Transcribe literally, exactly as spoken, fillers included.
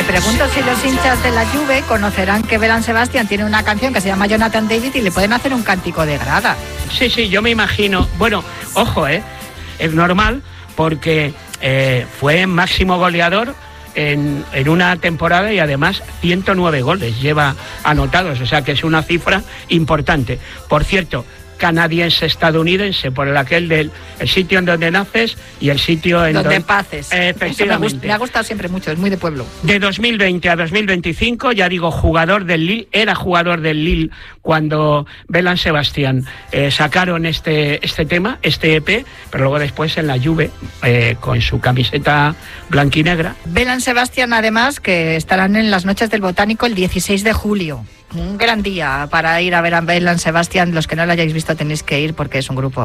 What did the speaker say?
pregunto si los hinchas de la Juve conocerán que Belén Sebastián tiene una canción que se llama Jonathan David y le pueden hacer un cántico de grada. Sí, sí, yo me imagino. Bueno, ojo, ¿eh? Es normal porque eh, fue máximo goleador en, en una temporada y además ciento nueve goles lleva anotados, o sea que es una cifra importante. Por cierto, canadiense estadounidense, por el aquel del el sitio en donde naces y el sitio en donde donde paces. Efectivamente. Eso me, gusta, me ha gustado siempre mucho, es muy de pueblo. De dos mil veinte a dos mil veinticinco, ya digo, jugador del Lille, era jugador del Lille cuando Belén Sebastián eh, sacaron este este tema, este E P, pero luego después en la Juve eh, con su camiseta blanquinegra. Belén Sebastián, además, que estarán en las Noches del Botánico el dieciséis de julio. Un gran día para ir a ver a Belén Sebastián. Los que no lo hayáis visto tenéis que ir porque es un grupo